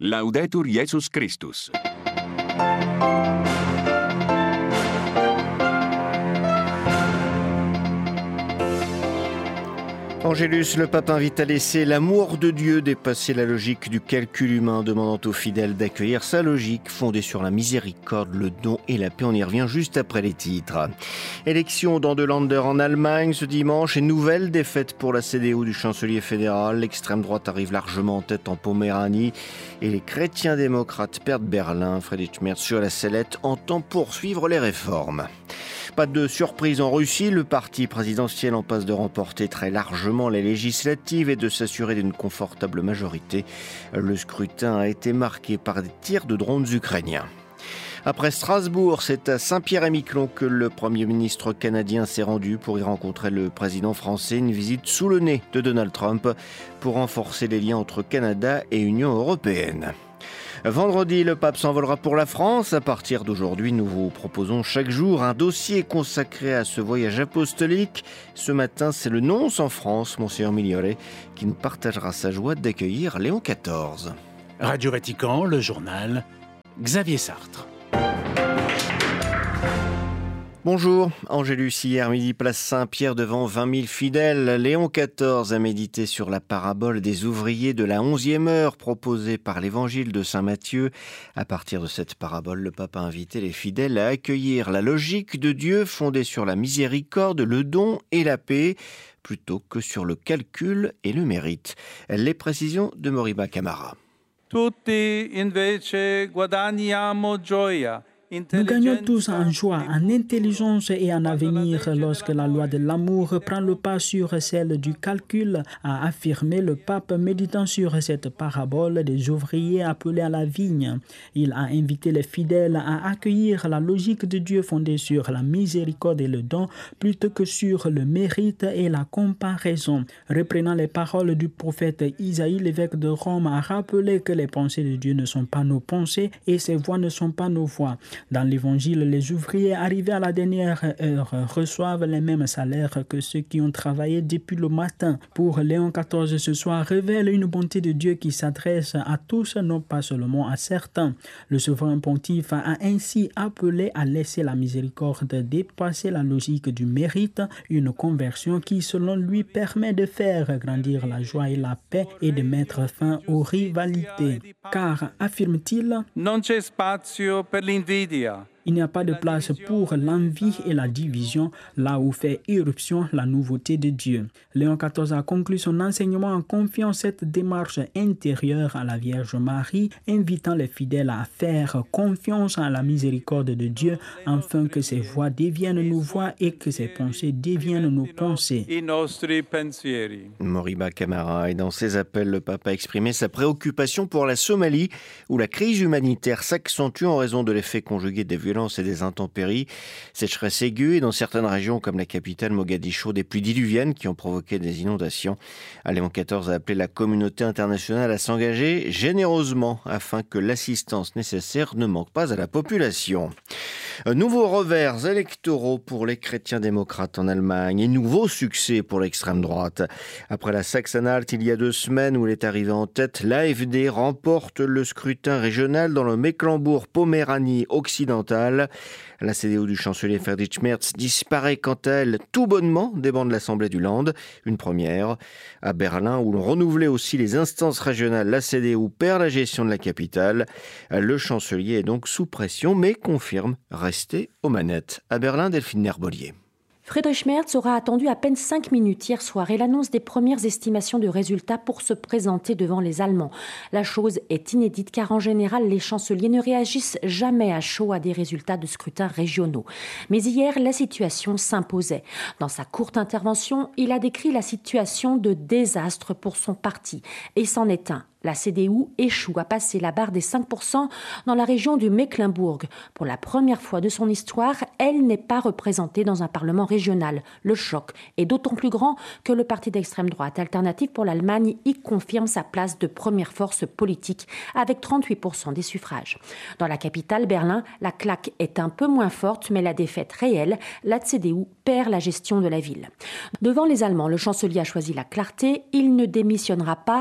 Laudetur Jesus Christus. Angélus, le pape invite à laisser l'amour de Dieu dépasser la logique du calcul humain, demandant aux fidèles d'accueillir sa logique fondée sur la miséricorde, le don et la paix. On y revient juste après les titres. Élection dans de Länder en Allemagne ce dimanche et nouvelle défaite pour la CDU du chancelier fédéral. L'extrême droite arrive largement en tête en Poméranie et les chrétiens démocrates perdent Berlin. Friedrich Merz sur la sellette entend poursuivre les réformes. Pas de surprise en Russie, le parti présidentiel en passe de remporter très largement les législatives et de s'assurer d'une confortable majorité. Le scrutin a été marqué par des tirs de drones ukrainiens. Après Strasbourg, c'est à Saint-Pierre-et-Miquelon que le Premier ministre canadien s'est rendu pour y rencontrer le président français. Une visite sous le nez de Donald Trump pour renforcer les liens entre Canada et Union européenne. Vendredi, le pape s'envolera pour la France. À partir d'aujourd'hui, nous vous proposons chaque jour un dossier consacré à ce voyage apostolique. Ce matin, c'est le nonce en France, Monseigneur Migliore, qui nous partagera sa joie d'accueillir Léon XIV. Radio Vatican, le journal, Xavier Sartre. Bonjour, Angélus, hier midi, place Saint-Pierre devant 20 000 fidèles. Léon XIV a médité sur la parabole des ouvriers de la 11e heure proposée par l'évangile de Saint Matthieu. À partir de cette parabole, le pape a invité les fidèles à accueillir la logique de Dieu fondée sur la miséricorde, le don et la paix, plutôt que sur le calcul et le mérite. Les précisions de Moriba Camara. Tutti invece guadagniamo gioia. Nous gagnons tous en joie, en intelligence et en avenir lorsque la loi de l'amour prend le pas sur celle du calcul, a affirmé le pape méditant sur cette parabole des ouvriers appelés à la vigne. Il a invité les fidèles à accueillir la logique de Dieu fondée sur la miséricorde et le don plutôt que sur le mérite et la comparaison. Reprenant les paroles du prophète Isaïe, l'évêque de Rome a rappelé que les pensées de Dieu ne sont pas nos pensées et ses voies ne sont pas nos voies. Dans l'évangile, les ouvriers arrivés à la dernière heure reçoivent les mêmes salaires que ceux qui ont travaillé depuis le matin. Pour Léon XIV, ce soir révèle une bonté de Dieu qui s'adresse à tous, non pas seulement à certains. Le souverain pontife a ainsi appelé à laisser la miséricorde dépasser la logique du mérite, une conversion qui, selon lui, permet de faire grandir la joie et la paix et de mettre fin aux rivalités. Car, affirme-t-il, Non c'è spazio per l'invidia. il n'y a pas de place pour l'envie et la division, là où fait irruption la nouveauté de Dieu. Léon XIV a conclu son enseignement en confiant cette démarche intérieure à la Vierge Marie, invitant les fidèles à faire confiance à la miséricorde de Dieu, afin que ses voix deviennent nos voix et que ses pensées deviennent nos pensées. Moriba Camara, et dans ses appels, le pape a exprimé sa préoccupation pour la Somalie, où la crise humanitaire s'accentue en raison de l'effet conjugué des violences et des intempéries, sécheresse aiguë et dans certaines régions comme la capitale Mogadiscio, des pluies diluviennes qui ont provoqué des inondations. Léon XIV a appelé la communauté internationale à s'engager généreusement afin que l'assistance nécessaire ne manque pas à la population. Nouveaux revers électoraux pour les chrétiens démocrates en Allemagne et nouveau succès pour l'extrême droite. Après la Sachsen-Anhalt il y a 2 semaines où elle est arrivée en tête, l'AfD remporte le scrutin régional dans le Mecklembourg-Poméranie occidentale. La CDU du chancelier Friedrich Merz disparaît quant à elle tout bonnement des bancs de l'Assemblée du Land. Une première. À Berlin, où l'on renouvelait aussi les instances régionales, la CDU perd la gestion de la capitale. Le chancelier est donc sous pression, mais confirme rester aux manettes. À Berlin, Delphine Nerbolier. Friedrich Merz aura attendu à peine 5 minutes hier soir et l'annonce des premières estimations de résultats pour se présenter devant les Allemands. La chose est inédite car en général, les chanceliers ne réagissent jamais à chaud à des résultats de scrutins régionaux. Mais hier, la situation s'imposait. Dans sa courte intervention, il a décrit la situation de désastre pour son parti et c'en est un. La CDU échoue à passer la barre des 5% dans la région du Mecklembourg. Pour la première fois de son histoire, elle n'est pas représentée dans un parlement régional. Le choc est d'autant plus grand que le parti d'extrême droite Alternative pour l'Allemagne y confirme sa place de première force politique avec 38% des suffrages. Dans la capitale, Berlin, la claque est un peu moins forte, mais la défaite réelle, la CDU perd la gestion de la ville. Devant les Allemands, le chancelier a choisi la clarté. Il ne démissionnera pas.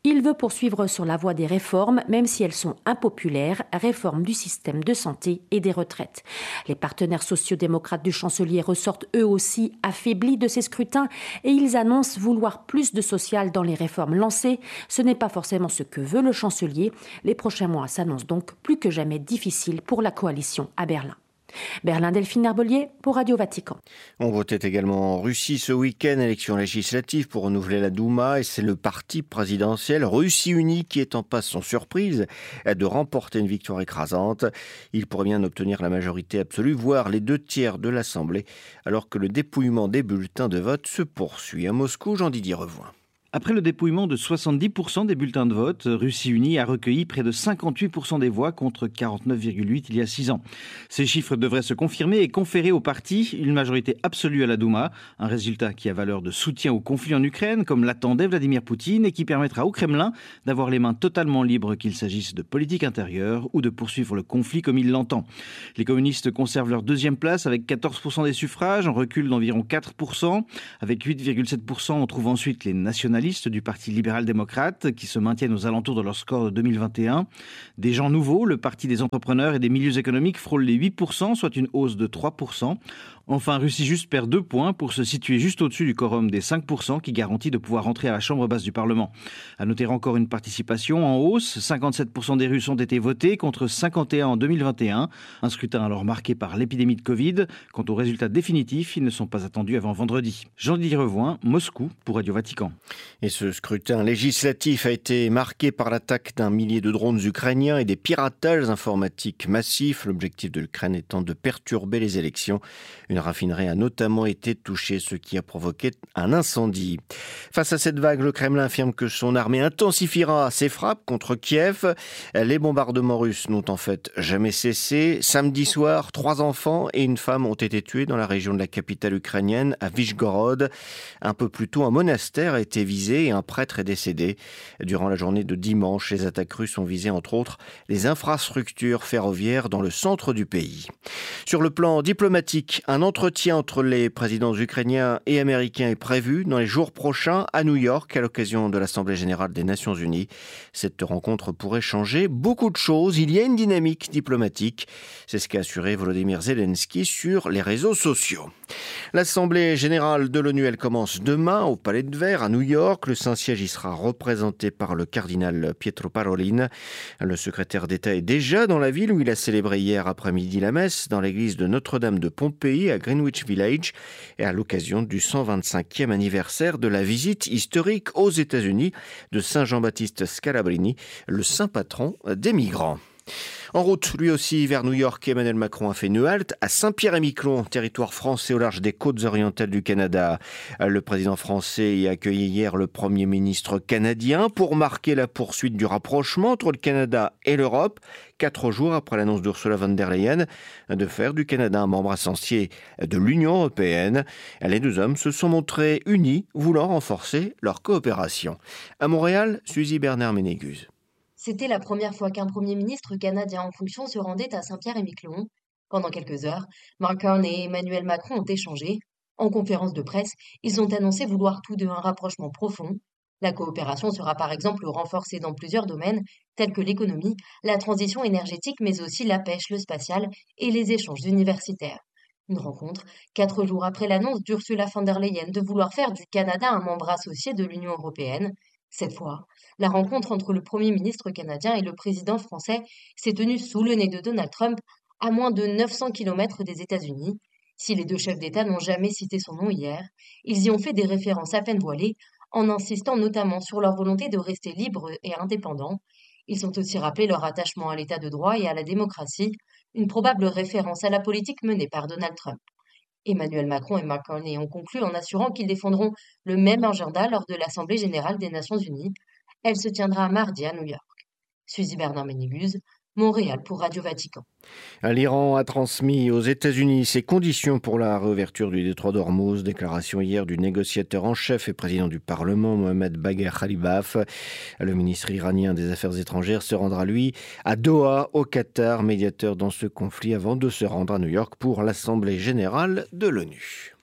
Il veut poursuivre sur la voie des réformes, même si elles sont impopulaires, réformes du système de santé et des retraites. Les partenaires sociaux-démocrates du chancelier ressortent eux aussi affaiblis de ces scrutins et ils annoncent vouloir plus de social dans les réformes lancées. Ce n'est pas forcément ce que veut le chancelier. Les prochains mois s'annoncent donc plus que jamais difficiles pour la coalition à Berlin. Berlin, Delphine Herbelier pour Radio Vatican. On votait également en Russie ce week-end, élection législative pour renouveler la Douma, et c'est le parti présidentiel Russie Unie qui est en passe sans surprise de remporter une victoire écrasante. Il pourrait bien obtenir la majorité absolue, voire les 2/3 de l'Assemblée, alors que le dépouillement des bulletins de vote se poursuit. À Moscou, Jean-Didier Revoin. Après le dépouillement de 70% des bulletins de vote, Russie Unie a recueilli près de 58% des voix contre 49,8% il y a 6 ans. Ces chiffres devraient se confirmer et conférer au parti une majorité absolue à la Douma, un résultat qui a valeur de soutien au conflit en Ukraine, comme l'attendait Vladimir Poutine, et qui permettra au Kremlin d'avoir les mains totalement libres, qu'il s'agisse de politique intérieure ou de poursuivre le conflit comme il l'entend. Les communistes conservent leur deuxième place avec 14% des suffrages, en recul d'environ 4%. Avec 8,7%, on trouve ensuite les nationalistes du Parti libéral-démocrate qui se maintiennent aux alentours de leur score de 2021. Des gens nouveaux, le Parti des entrepreneurs et des milieux économiques frôle les 8%, soit une hausse de 3%. Enfin, Russie Juste perd 2 points pour se situer juste au-dessus du quorum des 5% qui garantit de pouvoir entrer à la chambre basse du Parlement. À noter encore une participation en hausse. 57% des Russes ont été votés contre 51 en 2021. Un scrutin alors marqué par l'épidémie de Covid. Quant aux résultats définitifs, ils ne sont pas attendus avant vendredi. Jean-Didier Revoin, Moscou pour Radio Vatican. Et ce scrutin législatif a été marqué par l'attaque d'un millier de drones ukrainiens et des piratages informatiques massifs. L'objectif de l'Ukraine étant de perturber les élections. Une raffinerie a notamment été touchée, ce qui a provoqué un incendie. Face à cette vague, le Kremlin affirme que son armée intensifiera ses frappes contre Kiev. Les bombardements russes n'ont en fait jamais cessé. Samedi soir, 3 enfants et une femme ont été tués dans la région de la capitale ukrainienne, à Vyshgorod. Un peu plus tôt, un monastère a été visé et un prêtre est décédé. Durant la journée de dimanche, les attaques russes ont visé entre autres les infrastructures ferroviaires dans le centre du pays. Sur le plan diplomatique, un entretien entre les présidents ukrainiens et américains est prévu dans les jours prochains à New York à l'occasion de l'Assemblée générale des Nations Unies. Cette rencontre pourrait changer beaucoup de choses. Il y a une dynamique diplomatique. C'est ce qu'a assuré Volodymyr Zelensky sur les réseaux sociaux. L'Assemblée générale de l'ONU, elle commence demain au Palais de Verre à New York. Le Saint-Siège y sera représenté par le cardinal Pietro Parolin. Le secrétaire d'État est déjà dans la ville où il a célébré hier après-midi la messe dans l'église de Notre-Dame de Pompéi à Greenwich Village et à l'occasion du 125e anniversaire de la visite historique aux États-Unis de Saint Jean-Baptiste Scalabrini, le saint patron des migrants. En route, lui aussi, vers New York, Emmanuel Macron a fait une halte à Saint-Pierre-et-Miquelon, territoire français au large des côtes orientales du Canada. Le président français y a accueilli hier le Premier ministre canadien pour marquer la poursuite du rapprochement entre le Canada et l'Europe, 4 jours après l'annonce d'Ursula von der Leyen de faire du Canada un membre essentiel de l'Union européenne. Les deux hommes se sont montrés unis, voulant renforcer leur coopération. À Montréal, Suzy Bernard-Ménégus. C'était la première fois qu'un Premier ministre canadien en fonction se rendait à Saint-Pierre-et-Miquelon. Pendant quelques heures, Mark Carney et Emmanuel Macron ont échangé. En conférence de presse, ils ont annoncé vouloir tous deux un rapprochement profond. La coopération sera par exemple renforcée dans plusieurs domaines, tels que l'économie, la transition énergétique, mais aussi la pêche, le spatial et les échanges universitaires. Une rencontre 4 jours après l'annonce d'Ursula von der Leyen de vouloir faire du Canada un membre associé de l'Union européenne. Cette fois, la rencontre entre le Premier ministre canadien et le président français s'est tenue sous le nez de Donald Trump, à moins de 900 km des États-Unis. Si les deux chefs d'État n'ont jamais cité son nom hier, ils y ont fait des références à peine voilées, en insistant notamment sur leur volonté de rester libres et indépendants. Ils ont aussi rappelé leur attachement à l'état de droit et à la démocratie, une probable référence à la politique menée par Donald Trump. Emmanuel Macron et Mark Carney ont conclu en assurant qu'ils défendront le même agenda lors de l'Assemblée générale des Nations Unies. Elle se tiendra mardi à New York. Suzy Bernard-Ménégus, Montréal pour Radio Vatican. L'Iran a transmis aux États-Unis ses conditions pour la réouverture du détroit d'Ormuz. Déclaration hier du négociateur en chef et président du Parlement, Mohamed Bagher Khalibaf. Le ministre iranien des Affaires étrangères se rendra, lui, à Doha, au Qatar, médiateur dans ce conflit, avant de se rendre à New York pour l'Assemblée générale de l'ONU.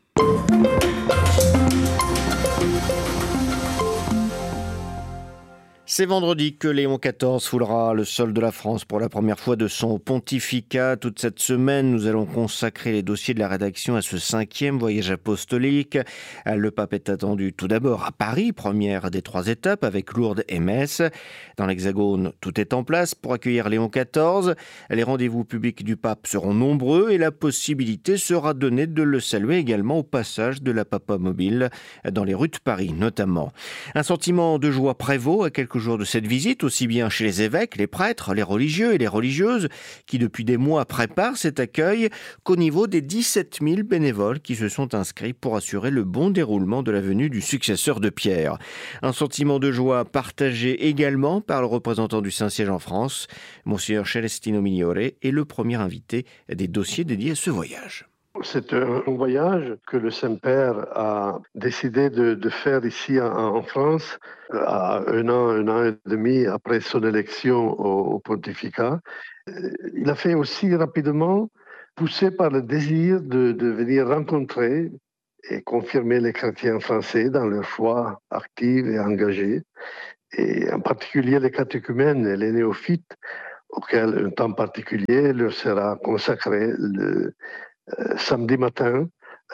C'est vendredi que Léon XIV foulera le sol de la France pour la première fois de son pontificat. Toute cette semaine, nous allons consacrer les dossiers de la rédaction à ce 5e voyage apostolique. Le pape est attendu tout d'abord à Paris, première des 3 étapes avec Lourdes et Metz. Dans l'Hexagone, tout est en place pour accueillir Léon XIV. Les rendez-vous publics du pape seront nombreux et la possibilité sera donnée de le saluer également au passage de la Papa Mobile dans les rues de Paris notamment. Un sentiment de joie prévaut à quelques jours de cette visite, aussi bien chez les évêques, les prêtres, les religieux et les religieuses qui depuis des mois préparent cet accueil qu'au niveau des 17 000 bénévoles qui se sont inscrits pour assurer le bon déroulement de la venue du successeur de Pierre. Un sentiment de joie partagé également par le représentant du Saint-Siège en France, Monseigneur Celestino Migliore, est le premier invité des dossiers dédiés à ce voyage. C'est un voyage que le Saint-Père a décidé de faire ici en France à un an et demi après son élection au pontificat. Il a fait aussi rapidement, poussé par le désir de venir rencontrer et confirmer les chrétiens français dans leur foi active et engagée, et en particulier les catéchumènes et les néophytes, auxquels un temps particulier leur sera consacré le samedi matin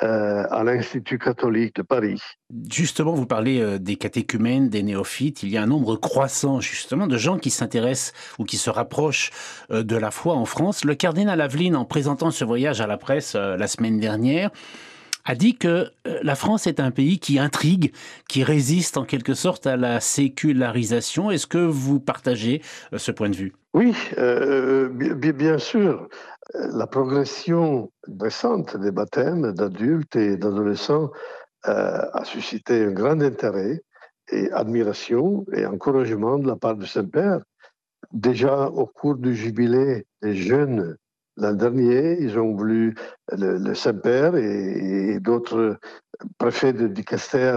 à l'Institut catholique de Paris. Justement, vous parlez des catéchumènes, des néophytes. Il y a un nombre croissant justement de gens qui s'intéressent ou qui se rapprochent de la foi en France. Le cardinal Aveline, en présentant ce voyage à la presse la semaine dernière, a dit que la France est un pays qui intrigue, qui résiste en quelque sorte à la sécularisation. Est-ce que vous partagez ce point de vue ? Oui, bien sûr. La progression récente des baptêmes d'adultes et d'adolescents a suscité un grand intérêt et admiration et encouragement de la part du Saint-Père. Déjà au cours du jubilé des jeunes l'an dernier, ils ont voulu, le Saint-Père et d'autres préfets de dicaster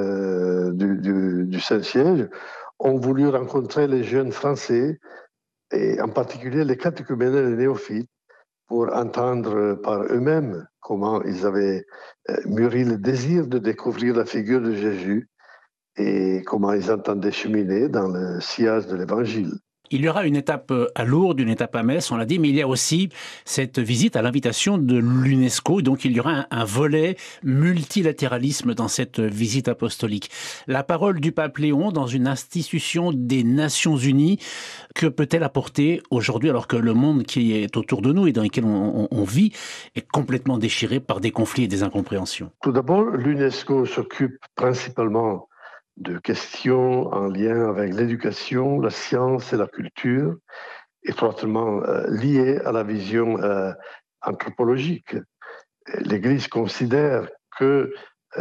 du Saint-Siège ont voulu rencontrer les jeunes français et en particulier les catéchumènes et les néophytes pour entendre par eux-mêmes comment ils avaient mûri le désir de découvrir la figure de Jésus et comment ils entendaient cheminer dans le sillage de l'Évangile. Il y aura une étape à Lourdes, une étape à Metz, on l'a dit, mais il y a aussi cette visite à l'invitation de l'UNESCO. Donc il y aura un volet multilatéralisme dans cette visite apostolique. La parole du pape Léon dans une institution des Nations Unies, que peut-elle apporter aujourd'hui alors que le monde qui est autour de nous et dans lequel on vit est complètement déchiré par des conflits et des incompréhensions? Tout d'abord, l'UNESCO s'occupe principalement de questions en lien avec l'éducation, la science et la culture, étroitement liées à la vision anthropologique. L'Église considère que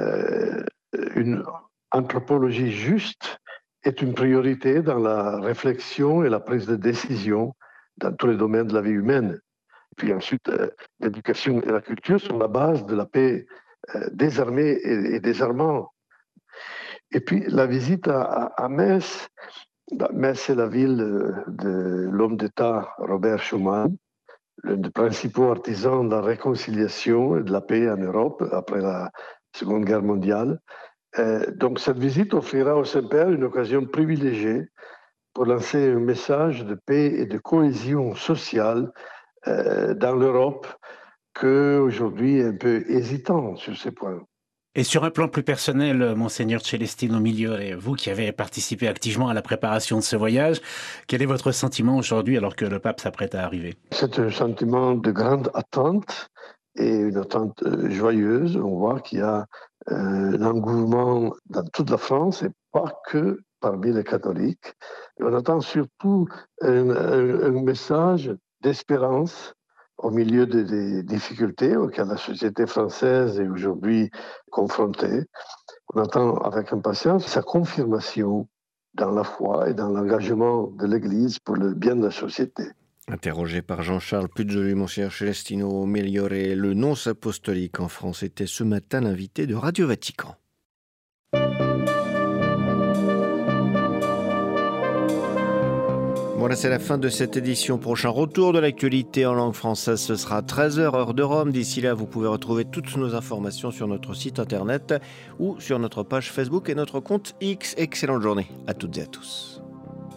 une anthropologie juste est une priorité dans la réflexion et la prise de décision dans tous les domaines de la vie humaine. Puis ensuite, l'éducation et la culture sont la base de la paix désarmée et désarmant. Et puis la visite à Metz. Metz est la ville de l'homme d'État Robert Schuman, l'un des principaux artisans de la réconciliation et de la paix en Europe après la Seconde Guerre mondiale. Donc cette visite offrira au Saint-Père une occasion privilégiée pour lancer un message de paix et de cohésion sociale dans l'Europe qu'aujourd'hui est un peu hésitant sur ces points. Et sur un plan plus personnel, Monseigneur Celestino Migliore, vous qui avez participé activement à la préparation de ce voyage, quel est votre sentiment aujourd'hui alors que le pape s'apprête à arriver? C'est un sentiment de grande attente et une attente joyeuse. On voit qu'il y a un engouement dans toute la France et pas que parmi les catholiques. Et on attend surtout un message d'espérance au milieu des difficultés auxquelles la société française est aujourd'hui confrontée. On attend avec impatience sa confirmation dans la foi et dans l'engagement de l'Église pour le bien de la société. Interrogé par Jean-Charles Pujoli, Monseigneur Celestino Migliore, le nonce apostolique en France était ce matin l'invité de Radio Vatican. Voilà, c'est la fin de cette édition. Prochain retour de l'actualité en langue française, ce sera 13h heure de Rome. D'ici là, vous pouvez retrouver toutes nos informations sur notre site internet ou sur notre page Facebook et notre compte X. Excellente journée à toutes et à tous.